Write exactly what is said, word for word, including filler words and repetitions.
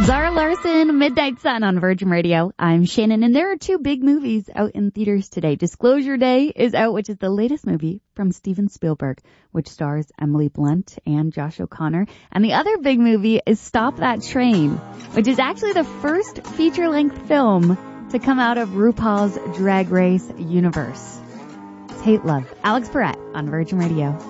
Zara Larson, Midnight Sun on Virgin Radio. I'm Shannon, and there are two big movies out in theaters today. Disclosure Day is out, which is the latest movie from Steven Spielberg, which stars Emily Blunt and Josh O'Connor. And the other big movie is Stop That Train, which is actually the first feature-length film to come out of RuPaul's Drag Race universe. It's Hate Love. Alex Perrette on Virgin Radio.